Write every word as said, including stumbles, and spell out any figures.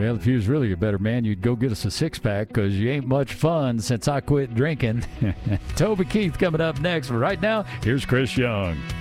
Well, if you was really a better man, you'd go get us a six-pack because you ain't much fun since I quit drinking. Toby Keith coming up next. But right now, here's Chris Young.